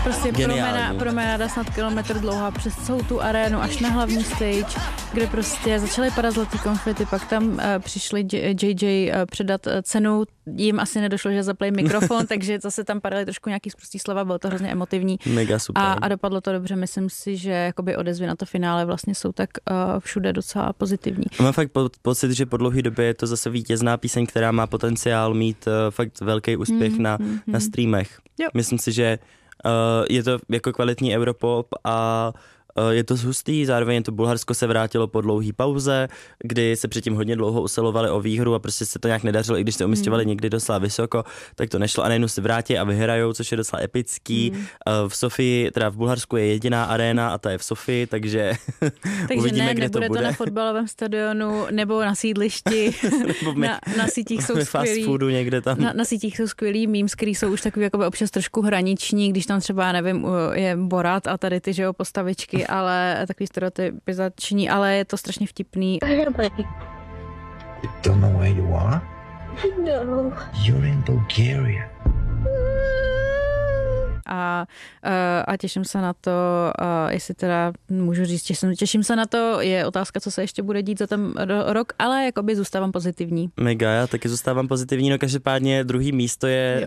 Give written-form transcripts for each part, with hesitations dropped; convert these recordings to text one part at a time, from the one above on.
Prostě promenáda snad kilometr dlouhá přes celou tu arénu až na hlavní stage, kde prostě začaly padat zlatý konfety, pak tam přišli JJ předat cenu, jim asi nedošlo, že zaplay mikrofon, takže zase tam padaly trošku nějaký sprostý slova, bylo to hrozně emotivní. Mega super. A dopadlo to dobře, myslím si, že jakoby odezvy na to finále vlastně jsou tak všude docela pozitivní. Mám fakt pocit, že po dlouhé době je to zase vítězná píseň, která má potenciál mít fakt velký úspěch na streamech. Jo. Myslím si, že je to jako kvalitní europop a je to hustý, zároveň to Bulharsko se vrátilo po dlouhý pauze, kdy se předtím hodně dlouho usilovali o výhru a prostě se to nějak nedařilo, i když se umisťovali někdy docela vysoko, tak to nešlo a najednou se vrátí a vyhrajou, což je docela epický. V Sofii, teda v Bulharsku je jediná aréna a ta je v Sofii, takže uvidíme, kde to bude. Nebude to na fotbalovém stadionu nebo na sídlišti, na sítích jsou fast foodu někde tam. Na sítích jsou skvělý memes, který jsou už takový jakoby občas trošku hraniční, když tam třeba, nevím, je Borat a tady ty, že jo, postavičky, ale takový stereotypizační, ale je to strašně vtipný. You don't know where you are? No. You're in Bulgaria. A těším se na to, jestli teda můžu říct, těším se na to, je otázka, co se ještě bude dít za ten rok, ale jakoby zůstávám pozitivní. Mega, já taky zůstávám pozitivní, no každopádně druhý místo je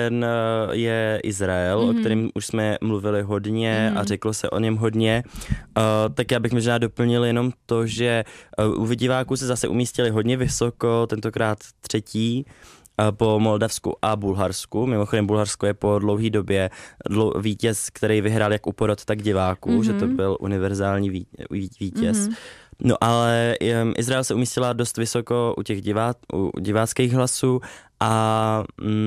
je Izrael, o kterém už jsme mluvili hodně a řeklo se o něm hodně, tak já bych možná doplnil jenom to, že u diváků se zase umístili hodně vysoko, tentokrát třetí, po Moldavsku a Bulharsku. Mimochodem Bulharsko je po dlouhé době vítěz, který vyhrál jak u porod, tak diváků, že to byl univerzální vítěz. No ale Izrael se umístila dost vysoko u těch diváckých hlasů a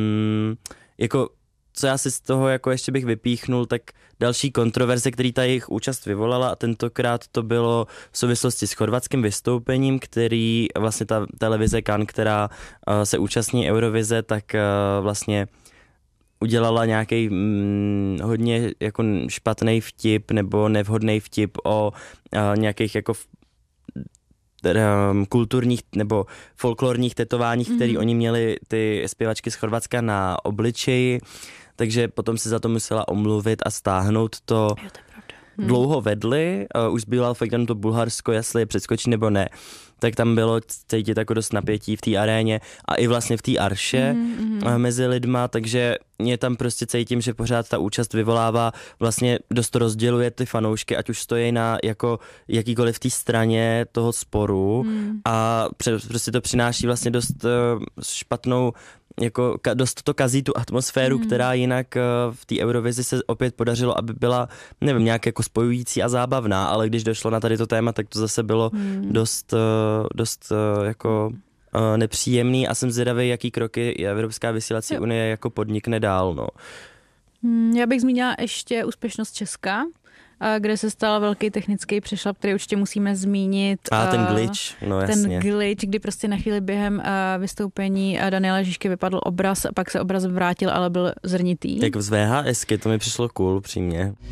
jako co já si z toho jako ještě bych vypíchnul, tak další kontroverze, který ta jejich účast vyvolala a tentokrát to bylo v souvislosti s chorvatským vystoupením, který vlastně ta televize Kan, která se účastní Eurovize, tak vlastně udělala nějaký hodně jako špatný vtip nebo nevhodný vtip o nějakých jako kulturních nebo folklorních tetováních, které oni měli, ty zpěvačky z Chorvatska, na obličeji, takže potom se za to musela omluvit a stáhnout to. Jo, to je pravda. Dlouho vedli, už zbývalo fakt jenom to Bulharsko, jestli je přeskočí nebo ne, tak tam bylo cítit jako dost napětí v té aréně a i vlastně v té arše mezi lidma, takže mě tam prostě cítím, že pořád ta účast vyvolává, vlastně dost rozděluje ty fanoušky, ať už stojí na jako jakýkoliv v té straně toho sporu a prostě to přináší vlastně dost špatnou, jako dost to kazí tu atmosféru, která jinak v té Eurovizi se opět podařilo, aby byla, nevím, nějak jako spojující a zábavná, ale když došlo na tady to téma, tak to zase bylo dost jako nepříjemný a jsem zvědavý, jaký kroky Evropská vysílací unie jako podnikne dál, no. Já bych zmínila ještě úspěšnost Česka, kde se stal velký technický přešlap, který určitě musíme zmínit. Ten glitch, no jasně. Ten glitch, kdy prostě na chvíli během vystoupení Daniela Žižky vypadl obraz, pak se obraz vrátil, ale byl zrnitý. Jak z VHSky, to mi přišlo cool, přímě.